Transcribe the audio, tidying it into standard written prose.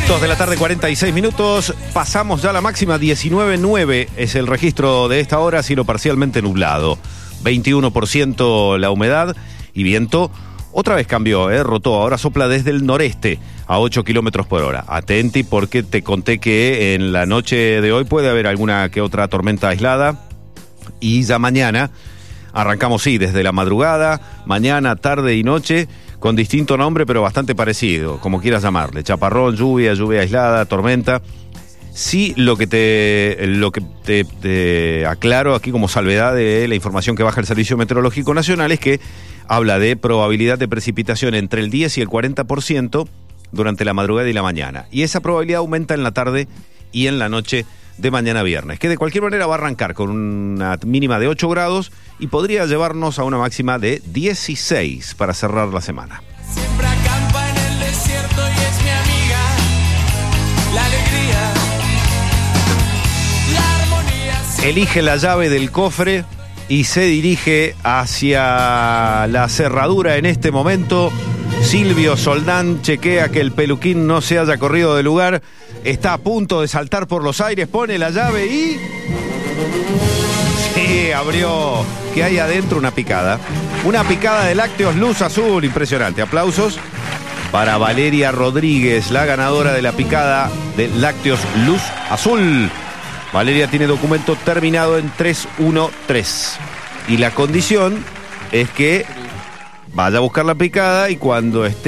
2 de la tarde, 46 minutos. Pasamos ya a la máxima, 19.9 es el registro de esta hora, cielo parcialmente nublado. 21% la humedad y viento. Otra vez cambió, rotó, ahora sopla desde el noreste a 8 kilómetros por hora. Atenti porque te conté que en la noche de hoy puede haber alguna que otra tormenta aislada. Y ya mañana arrancamos, sí, desde la madrugada, mañana, tarde y noche, con distinto nombre, pero bastante parecido, como quieras llamarle. Chaparrón, lluvia aislada, tormenta. Sí, lo que te aclaro aquí como salvedad de la información que baja el Servicio Meteorológico Nacional es que habla de probabilidad de precipitación entre el 10 y el 40% durante la madrugada y la mañana. Y esa probabilidad aumenta en la tarde y en la noche de mañana viernes, que de cualquier manera va a arrancar con una mínima de 8 grados y podría llevarnos a una máxima de 16 para cerrar la semana. Siempre acampa en el desierto y es mi amiga, la alegría, la armonía. Elige la llave del cofre y se dirige hacia la cerradura en este momento. Silvio Soldán chequea que el peluquín no se haya corrido del lugar. Está a punto de saltar por los aires, pone la llave y... Sí, abrió. ¿Qué hay adentro? Una picada. Una picada de lácteos Luz Azul. Impresionante. Aplausos para Valeria Rodríguez, la ganadora de la picada de lácteos Luz Azul. Valeria tiene documento terminado en 313. Y la condición es que vaya a buscar la picada y cuando esté